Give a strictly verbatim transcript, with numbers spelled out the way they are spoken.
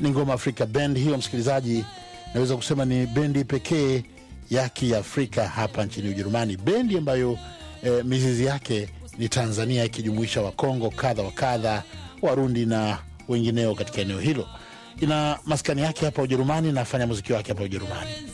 ni Ngoma Afrika Band. Hiyo msikilizaji, naweza kusema ni bendi pekee ya Kiafrika hapa nchini Ujerumani, bendi ambayo eh, mizizi yake ni Tanzania, ikijumuisha wa Kongo kadha wa kadha, Warundi na wengineo katika eneo hilo. Ina maskani yake hapa Ujerumani na afanya muziki wake hapa Ujerumani.